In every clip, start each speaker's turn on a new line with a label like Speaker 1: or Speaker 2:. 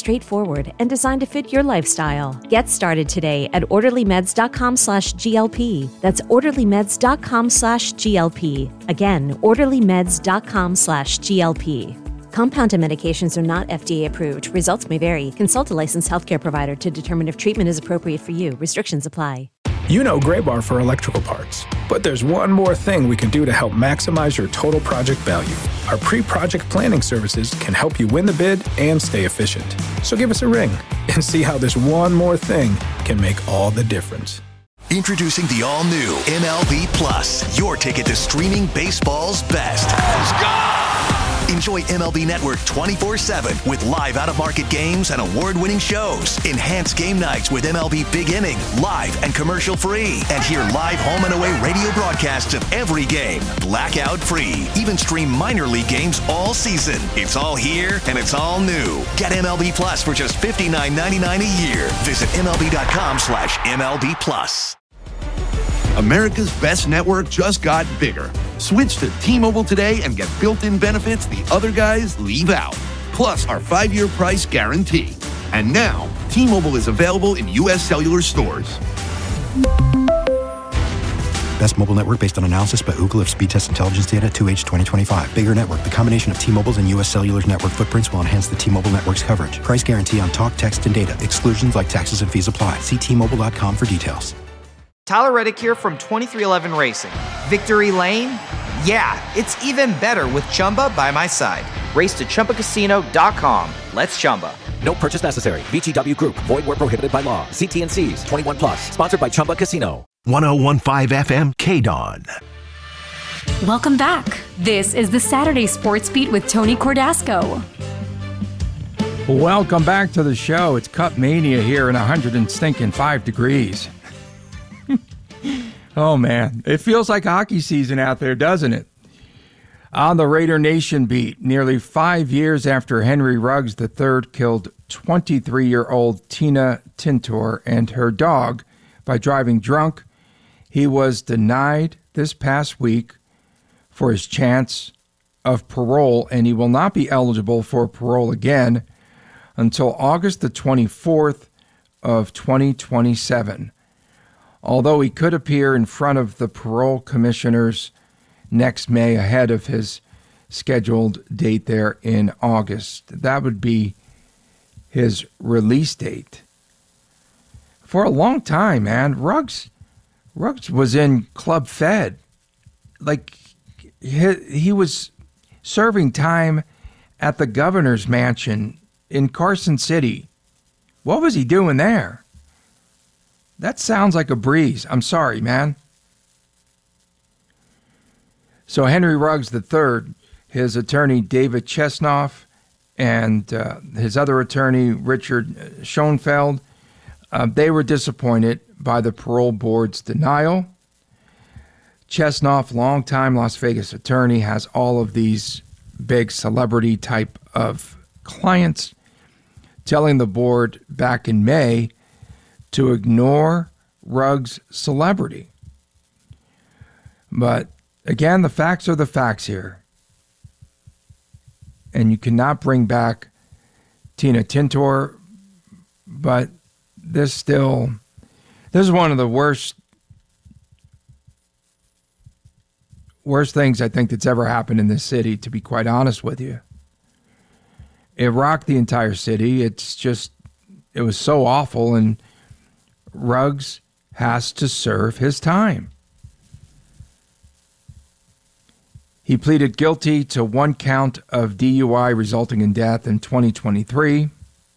Speaker 1: straightforward and designed to fit your lifestyle. Get started today at orderlymeds.com/GLP. That's orderlymeds.com/GLP. Again, orderlymeds.com/GLP. Compounded medications are not FDA approved. Results may vary. Consult a licensed healthcare provider to determine if treatment is appropriate for you. Restrictions apply.
Speaker 2: You know Graybar for electrical parts, but there's one more thing we can do to help maximize your total project value. Our pre-project planning services can help you win the bid and stay efficient. So give us a ring and see how this one more thing can make all the difference.
Speaker 3: Introducing the all-new MLB Plus, your ticket to streaming baseball's best. Let's go! Enjoy MLB Network 24/7 with live out-of-market games and award-winning shows. Enhance game nights with MLB Big Inning, live and commercial-free. And hear live home and away radio broadcasts of every game, blackout-free. Even stream minor league games all season. It's all here and it's all new. Get MLB Plus for just $59.99 a year. Visit MLB.com/MLB Plus.
Speaker 4: America's best network just got bigger. Switch to T-Mobile today and get built-in benefits the other guys leave out. Plus our 5-year price guarantee. And now, T-Mobile is available in U.S. cellular stores.
Speaker 5: Best mobile network based on analysis by Ookla of speed test intelligence data 2H 2025. Bigger network. The combination of T-Mobile's and U.S. Cellular's network footprints will enhance the T-Mobile network's coverage. Price guarantee on talk, text, and data. Exclusions like taxes and fees apply. See T-Mobile.com for details.
Speaker 6: Tyler Reddick here from 2311 Racing. Victory Lane? Yeah, it's even better with Chumba by my side. Race to ChumbaCasino.com. Let's Chumba.
Speaker 7: No purchase necessary. VGW Group. Void where prohibited by law. See T&Cs. 21 plus. Sponsored by Chumba Casino.
Speaker 8: 101.5 FM KDON.
Speaker 9: Welcome back. This is the Saturday Sports Beat with Tony Cordasco.
Speaker 10: Welcome back to the show. It's Cup Mania here in 105 degrees. Oh, man. It feels like hockey season out there, doesn't it? On the Raider Nation beat, nearly 5 years after Henry Ruggs III killed 23-year-old Tina Tintor and her dog by driving drunk, he was denied this past week for his chance of parole, and he will not be eligible for parole again until August the 24th of 2027. Although he could appear in front of the parole commissioners next May ahead of his scheduled date there in August. That would be his release date. For a long time, man, Ruggs was in Club Fed. Like, he was serving time at the governor's mansion in Carson City. What was he doing there? That sounds like a breeze. I'm sorry, man. So Henry Ruggs III, his attorney David Chesnoff, and his other attorney Richard Schoenfeld, they were disappointed by the parole board's denial. Chesnoff, longtime Las Vegas attorney, has all of these big celebrity type of clients, telling the board back in May to ignore Ruggs' celebrity. But again, the facts are the facts here. And you cannot bring back Tina Tintor, but this is one of the worst things I think that's ever happened in this city, to be quite honest with you. It rocked the entire city. It was so awful, and Ruggs has to serve his time. He pleaded guilty to 1 count of DUI resulting in death in 2023.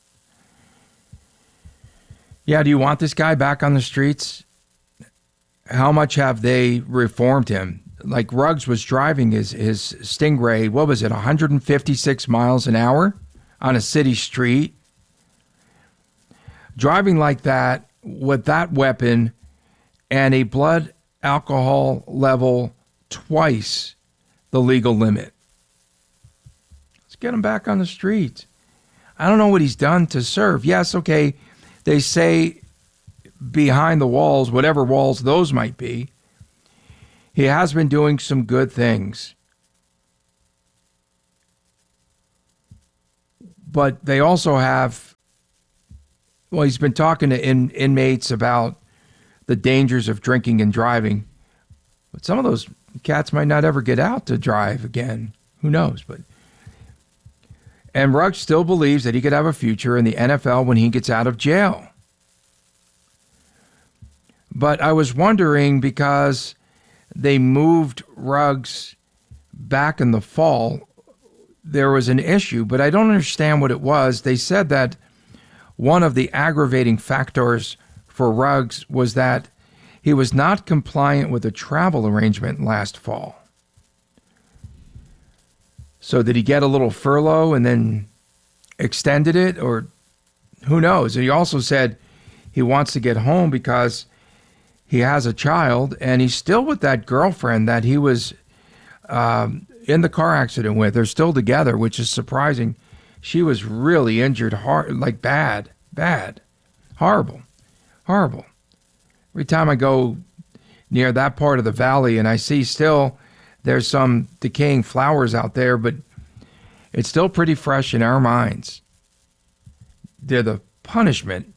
Speaker 10: Yeah, do you want this guy back on the streets? How much have they reformed him? Like, Ruggs was driving his Stingray, 156 miles an hour on a city street? Driving like that with that weapon and a blood alcohol level twice the legal limit. Let's get him back on the street. I don't know what he's done to serve. Yes, okay, they say behind the walls, whatever walls those might be, he has been doing some good things. But they also have Well, he's been talking to inmates about the dangers of drinking and driving. But some of those cats might not ever get out to drive again. Who knows? And Ruggs still believes that he could have a future in the NFL when he gets out of jail. But I was wondering, because they moved Ruggs back in the fall, there was an issue, but I don't understand what it was. They said that one of the aggravating factors for Ruggs was that he was not compliant with a travel arrangement last fall. So did he get a little furlough and then extended it, or who knows? And he also said he wants to get home because he has a child, and he's still with that girlfriend that he was in the car accident with. They're still together, which is surprising. She was really injured, hard, like bad, horrible. Every time I go near that part of the valley and I see still there's some decaying flowers out there, but it's still pretty fresh in our minds. They're the punishment.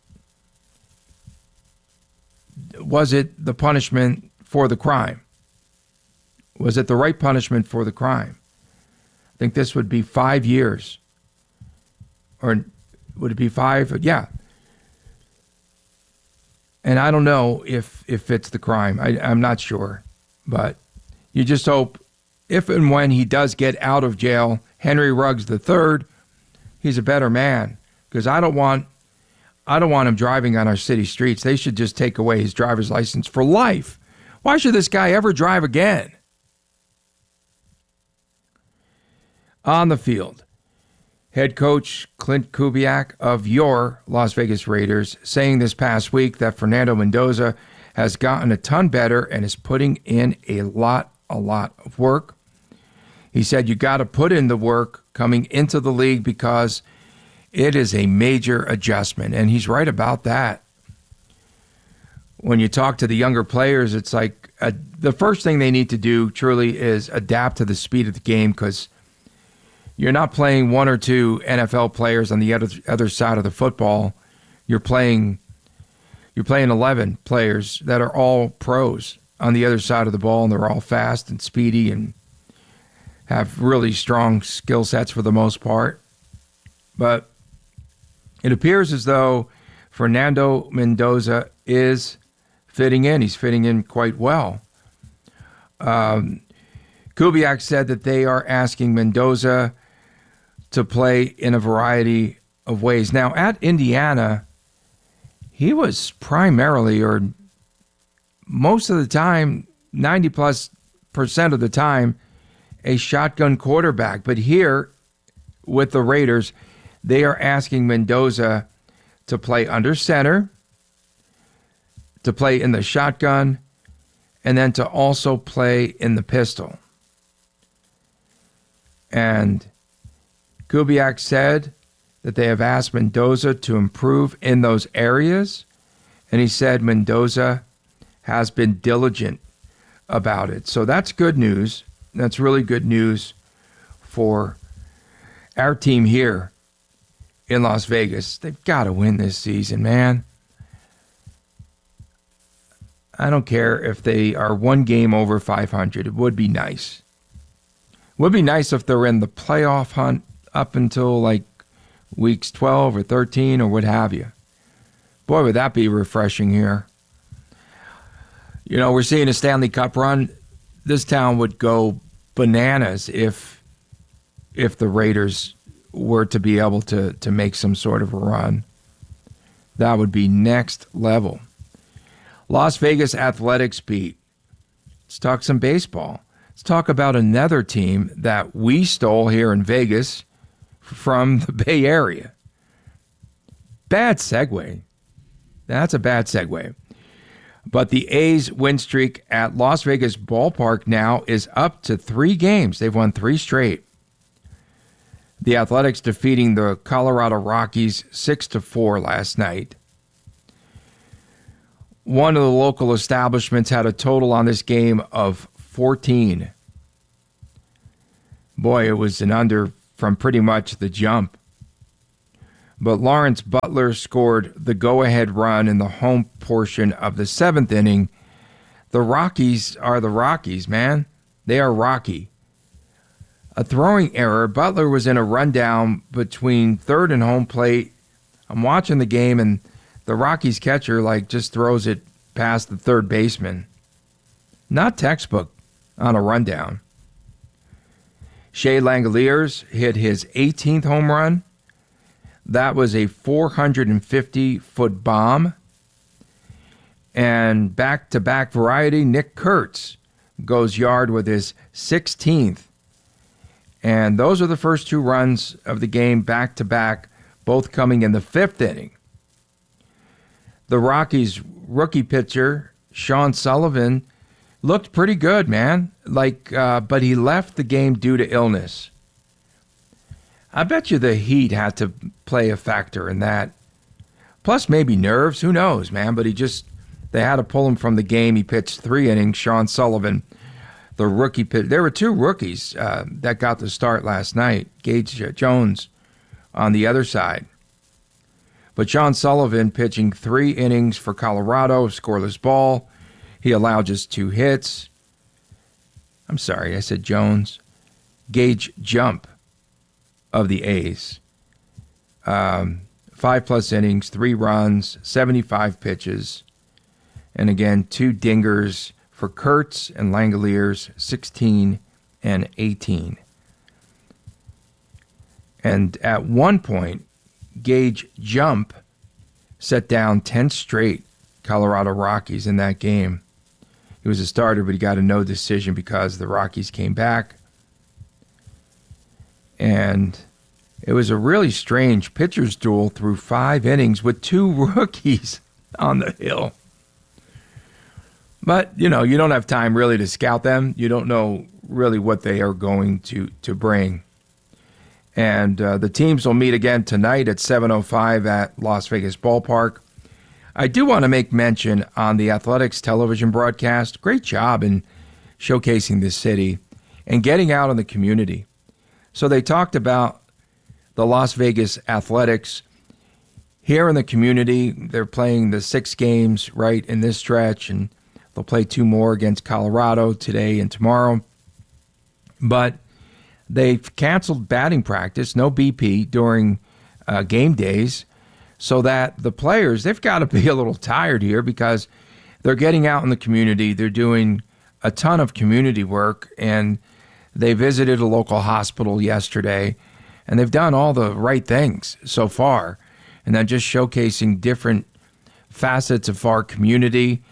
Speaker 10: Was it the punishment for the crime? Was it the right punishment for the crime? I think this would be 5 years. Or would it be 5? Yeah. And I don't know if it's the crime. I'm not sure. But you just hope if and when he does get out of jail, Henry Ruggs III, he's a better man. Because I don't want him driving on our city streets. They should just take away his driver's license for life. Why should this guy ever drive again? On the field, head coach Clint Kubiak of your Las Vegas Raiders saying this past week that Fernando Mendoza has gotten a ton better and is putting in a lot of work. He said you got to put in the work coming into the league because it is a major adjustment, and he's right about that. When you talk to the younger players, it's like the first thing they need to do truly is adapt to the speed of the game, because you're not playing one or two NFL players on the other side of the football. You're playing 11 players that are all pros on the other side of the ball, and they're all fast and speedy and have really strong skill sets for the most part. But it appears as though Fernando Mendoza is fitting in. He's fitting in quite well. Kubiak said that they are asking Mendoza to play in a variety of ways. Now, at Indiana, he was primarily, or most of the time, 90+% of the time, a shotgun quarterback. But here, with the Raiders, they are asking Mendoza to play under center, to play in the shotgun, and then to also play in the pistol. And Kubiak said that they have asked Mendoza to improve in those areas, and he said Mendoza has been diligent about it. So that's good news. That's really good news for our team here in Las Vegas. They've got to win this season, man. I don't care if they are one game over 500. It would be nice. It would be nice if they're in the playoff hunt up until like weeks 12 or 13 or what have you. Boy, would that be refreshing here. You know, we're seeing a Stanley Cup run. This town would go bananas if the Raiders were to be able to make some sort of a run. That would be next level. Las Vegas Athletics beat. Let's talk some baseball. Let's talk about another team that we stole here in Vegas from the Bay Area. Bad segue. That's a bad segue. But the A's win streak at Las Vegas Ballpark now is up to 3 games. They've won 3 straight. The Athletics defeating the Colorado Rockies 6-4 last night. One of the local establishments had a total on this game of 14. Boy, it was an under from pretty much the jump. but Lawrence Butler scored the go-ahead run in the home portion of the 7th inning. The Rockies are the Rockies, man. They are rocky. A throwing error. Butler was in a rundown between third and home plate. I'm watching the game, and the Rockies catcher just throws it past the third baseman. Not textbook on a rundown. Shea Langeliers hit his 18th home run. That was a 450-foot bomb. And back-to-back variety, Nick Kurtz goes yard with his 16th. And those are the first 2 runs of the game back-to-back, both coming in the 5th inning. The Rockies' rookie pitcher, Sean Sullivan, looked pretty good, man. But he left the game due to illness. I bet you the heat had to play a factor in that. Plus maybe nerves, who knows, man. But they had to pull him from the game. He pitched 3 innings. Sean Sullivan, the rookie pitcher. There were 2 rookies that got the start last night. Gage Jones on the other side. But Sean Sullivan pitching 3 innings for Colorado, scoreless ball. He allowed just 2 hits. I'm sorry, I said Jones. Gage Jump of the A's. 5+ innings, 3 runs, 75 pitches. And again, 2 dingers for Kurtz and Langeliers, 16 and 18. And at one point, Gage Jump set down 10 straight Colorado Rockies in that game. He was a starter, but he got a no decision because the Rockies came back. And it was a really strange pitcher's duel through 5 innings with 2 rookies on the hill. But, you don't have time really to scout them. You don't know really what they are going to bring. And the teams will meet again tonight at 7:05 at Las Vegas Ballpark. I do want to make mention on the Athletics television broadcast, great job in showcasing this city and getting out in the community. So they talked about the Las Vegas Athletics here in the community. They're playing the 6 games right in this stretch, and they'll play 2 more against Colorado today and tomorrow. But they've canceled batting practice, no BP during game days, so that the players, they've got to be a little tired here because they're getting out in the community. They're doing a ton of community work, and they visited a local hospital yesterday, and they've done all the right things so far. And then just showcasing different facets of our community,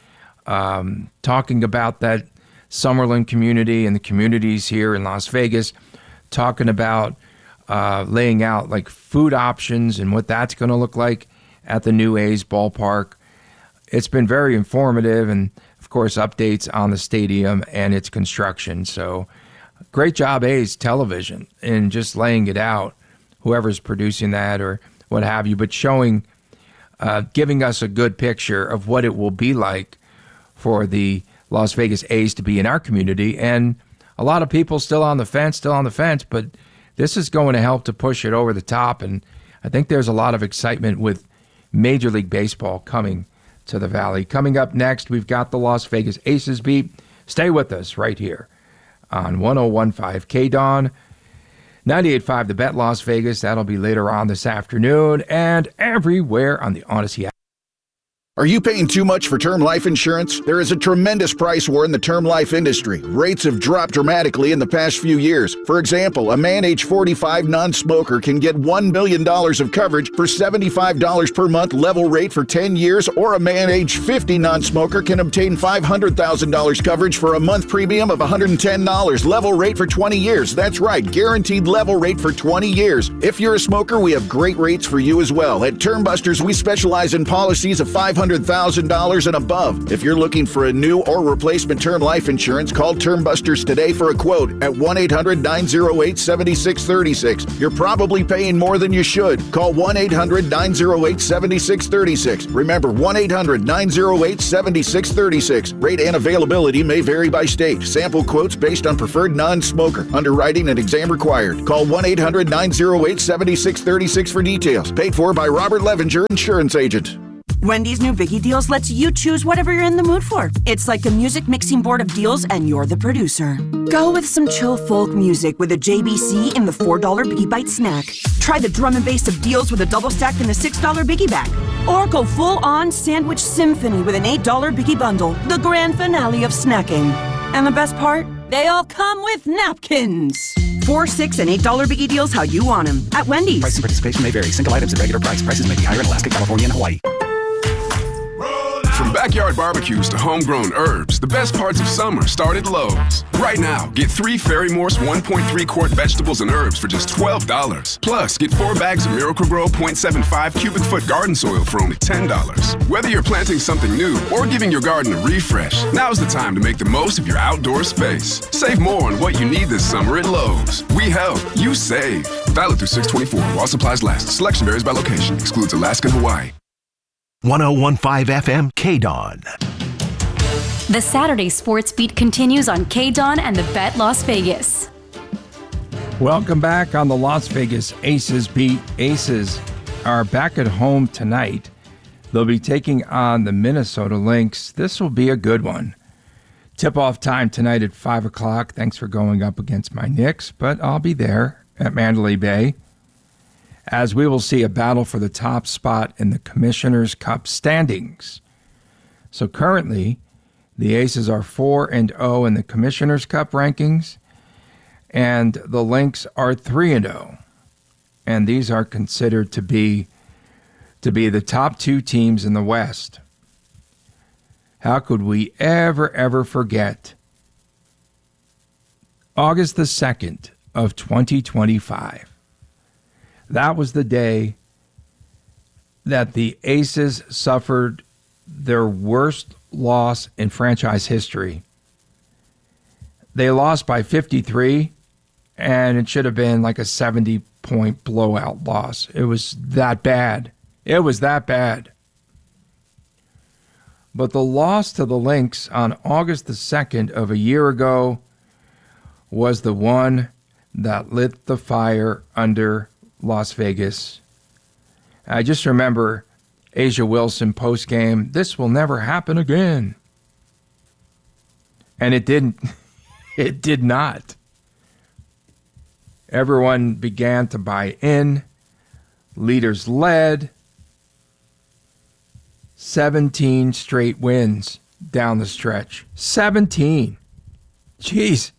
Speaker 10: talking about that Summerlin community and the communities here in Las Vegas, talking about laying out food options and what that's going to look like at the new A's ballpark. It's been very informative, and of course updates on the stadium and its construction. So great job, A's television, in just laying it out, whoever's producing that or what have you, but showing, giving us a good picture of what it will be like for the Las Vegas A's to be in our community. And a lot of people still on the fence, but this is going to help to push it over the top. And I think there's a lot of excitement with Major League Baseball coming to the Valley. Coming up next, we've got the Las Vegas Aces beat. Stay with us right here on 101.5 KDAWN, 98.5 The Bet Las Vegas. That'll be later on this afternoon and everywhere on the Odyssey app.
Speaker 11: Are you paying too much for term life insurance? There is a tremendous price war in the term life industry. Rates have dropped dramatically in the past few years. For example, a man age 45 non-smoker can get $1 million of coverage for $75 per month level rate for 10 years, or a man age 50 non-smoker can obtain $500,000 coverage for a month premium of $110 level rate for 20 years. That's right, guaranteed level rate for 20 years. If you're a smoker, we have great rates for you as well. At Term Busters, we specialize in policies of $500 $100,000 and above. If you're looking for a new or replacement term life insurance, call Term Busters today for a quote at 1-800-908-7636. You're probably paying more than you should. Call 1-800-908-7636. Remember, 1-800-908-7636. Rate and availability may vary by state. Sample quotes based on preferred non-smoker. Underwriting and exam required. Call 1-800-908-7636 for details. Paid for by Robert Levenger, insurance agent.
Speaker 12: Wendy's new Biggie Deals lets you choose whatever you're in the mood for. It's like a music mixing board of deals, and you're the producer. Go with some chill folk music with a JBC in the $4 Biggie Bite snack. Try the drum and bass of deals with a double stack in the $6 Biggie Bag. Or go full-on sandwich symphony with an $8 Biggie Bundle, the grand finale of snacking. And the best part? They all come with napkins. $4, $6, and $8 Biggie Deals how you want them at Wendy's.
Speaker 13: Price and participation may vary. Single items at regular price. Prices may be higher in Alaska, California, and Hawaii.
Speaker 14: From backyard barbecues to homegrown herbs, the best parts of summer start at Lowe's. Right now, get 3 Fairy Morse 1.3-quart vegetables and herbs for just $12. Plus, get 4 bags of Miracle-Gro 0.75 cubic foot garden soil for only $10. Whether you're planting something new or giving your garden a refresh, now's the time to make the most of your outdoor space. Save more on what you need this summer at Lowe's. We help, you save. Valid through 6/24 while supplies last. Selection varies by location. Excludes Alaska and Hawaii.
Speaker 8: 101.5 FM KDON.
Speaker 9: The Saturday Sports Beat continues on KDON and the Bet Las Vegas.
Speaker 10: Welcome back on the Las Vegas Aces Beat. Aces are back at home tonight. They'll be taking on the Minnesota Lynx. This will be a good one. Tip-off time tonight at 5 o'clock. Thanks for going up against my Knicks, but I'll be there at Mandalay Bay, as we will see a battle for the top spot in the Commissioner's Cup standings. So currently, the Aces are 4-0 in the Commissioner's Cup rankings, and the Lynx are 3-0. And these are considered to be the top 2 teams in the West. How could we ever forget August the 2nd of 2025? That was the day that the Aces suffered their worst loss in franchise history. They lost by 53, and it should have been like a 70-point blowout loss. It was that bad. It was that bad. But the loss to the Lynx on August the 2nd of a year ago was the one that lit the fire under Las Vegas. I just remember Asia Wilson post-game, "This will never happen again." And it didn't. It did not. Everyone began to buy in. Leaders led. 17 straight wins down the stretch. 17. Jeez.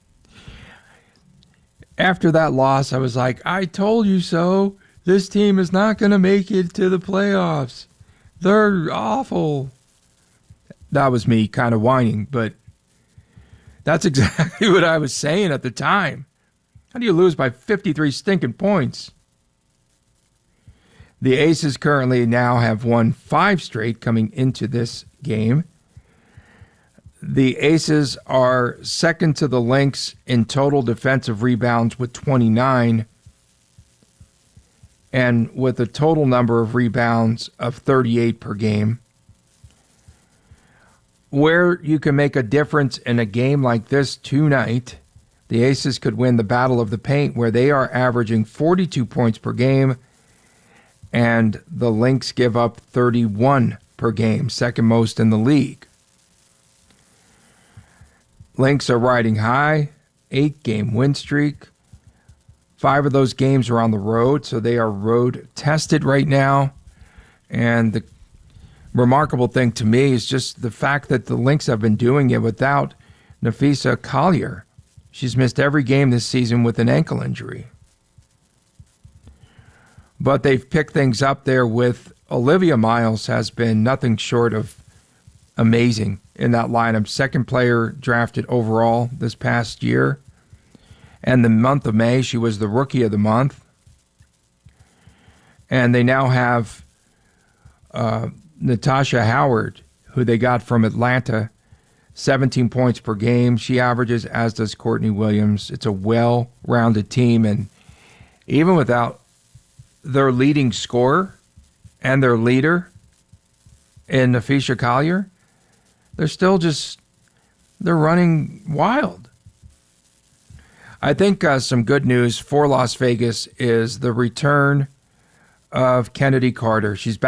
Speaker 10: After that loss, I was like, I told you so. This team is not going to make it to the playoffs. They're awful. That was me kind of whining, but that's exactly what I was saying at the time. How do you lose by 53 stinking points? The Aces currently now have won 5 straight coming into this game. The Aces are second to the Lynx in total defensive rebounds with 29, and with a total number of rebounds of 38 per game. Where you can make a difference in a game like this tonight, the Aces could win the Battle of the Paint, where they are averaging 42 points per game, and the Lynx give up 31 per game, second most in the league. Lynx are riding high, 8-game win streak. 5 of those games are on the road, so they are road tested right now. And the remarkable thing to me is just the fact that the Lynx have been doing it without Napheesa Collier. She's missed every game this season with an ankle injury. But they've picked things up there with Olivia Miles has been nothing short of amazing in that lineup. Second player drafted overall this past year. And the month of May, she was the Rookie of the Month. And they now have Natasha Howard, who they got from Atlanta, 17 points per game. She averages, as does Courtney Williams. It's a well-rounded team, and even without their leading scorer and their leader in Nafisha Collier, they're running wild. I think some good news for Las Vegas is the return of Kennedy Carter. She's back